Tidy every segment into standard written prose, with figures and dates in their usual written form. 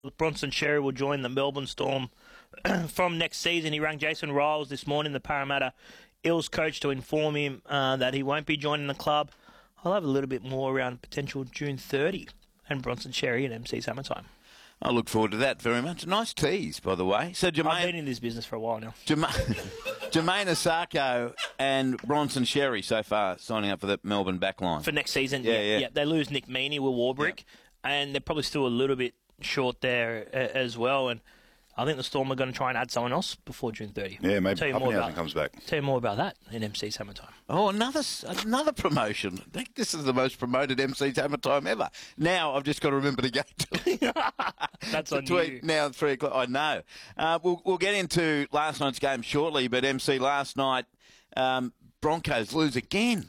Bronson Xerri will join the Melbourne Storm from next season. He rang Jason Riles this morning, the Parramatta Eels coach, to inform him that he won't be joining the club. I'll have a little bit more around potential June 30 and Bronson Xerri and MC Summertime. I look forward to that very much. Nice tease, by the way. So I've been in this business for a while now. Jermaine Asako and Bronson Xerri so far signing up for the Melbourne backline. For next season, yeah. They lose Nick Meaney, Will Warbrick, and they're probably still a little bit short there as well. And I think the Storm are going to try and add someone else before June 30. Yeah, maybe Pappenhausen comes back. Tell you more about that in MC Summertime. Oh, another promotion. I think this is the most promoted MC Summertime ever. Now I've just got to remember to go to That's on you. Now at 3 o'clock. I know. We'll get into last night's game shortly, but MC, last night, Broncos lose again.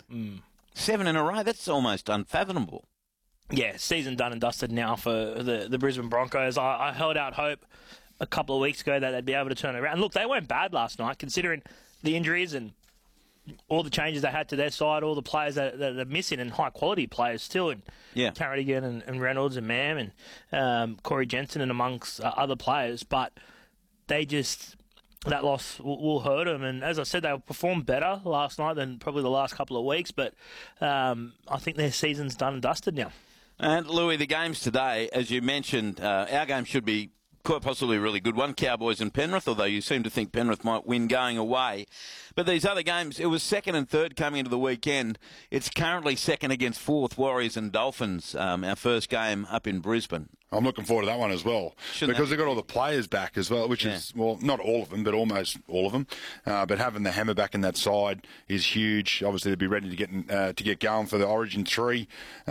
7 in a row. That's almost unfathomable. Yeah, season done and dusted now for the Brisbane Broncos. I held out hope a couple of weeks ago that they'd be able to turn it around. Look, they weren't bad last night, considering the injuries and all the changes they had to their side, all the players that are missing, and high-quality players still, and Carradigan and Reynolds and Mam and Corey Jensen and amongst other players. But they just, that loss will hurt them. And as I said, they performed better last night than probably the last couple of weeks. But I think their season's done and dusted now. And, Louis, the games today, as you mentioned, our game should be quite possibly a really good one, Cowboys and Penrith, although you seem to think Penrith might win going away. But these other games, it was second and third coming into the weekend. It's currently second against fourth, Warriors and Dolphins, our first game up in Brisbane. I'm looking forward to that one as well. Because they've got all the players back as well, which is, well, not all of them, but almost all of them. But having the Hammer back in that side is huge. Obviously, they'll be ready to get going for the Origin 3.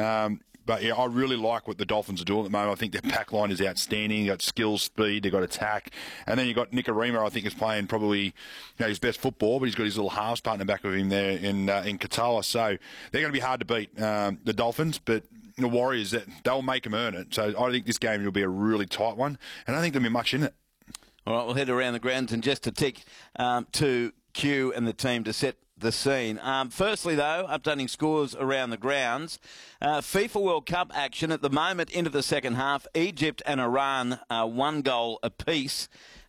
But, yeah, I really like what the Dolphins are doing at the moment. I think their pack line is outstanding. You've got skill, speed, they've got attack. And then you've got Nick Arima, I think, is playing probably his best football, but he's got his little halves partner back with him there in Katoa. So they're going to be hard to beat, the Dolphins. But the Warriors, they'll make them earn it. So I think this game will be a really tight one. And I don't think there'll be much in it. All right, we'll head around the grounds and just to tick to Q and the team to set the scene. Firstly, though, updating scores around the grounds. FIFA World Cup action at the moment into the second half. Egypt and Iran 1 goal apiece.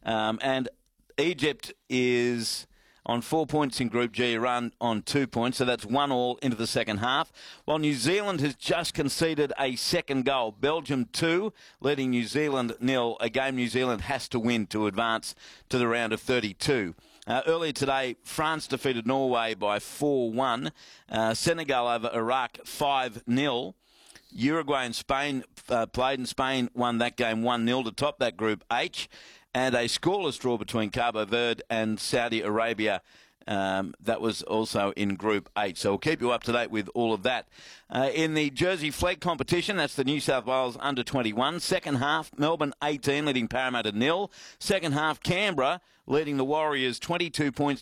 And Egypt is on 4 points in Group G, Iran on 2 points, so that's 1-1 into the second half. While New Zealand has just conceded a second goal. Belgium 2, leading New Zealand 0. A game New Zealand has to win to advance to the round of 32. Earlier today, France defeated Norway by 4-1. Senegal over Iraq 5-0. Uruguay and Spain played, and Spain won that game 1-0 to top that Group H. And a scoreless draw between Cabo Verde and Saudi Arabia. That was also in Group H. So we'll keep you up to date with all of that. In the Jersey Flag competition, that's the New South Wales under-21. Second half, Melbourne 18, leading Parramatta 0. Second half, Canberra leading the Warriors 22 points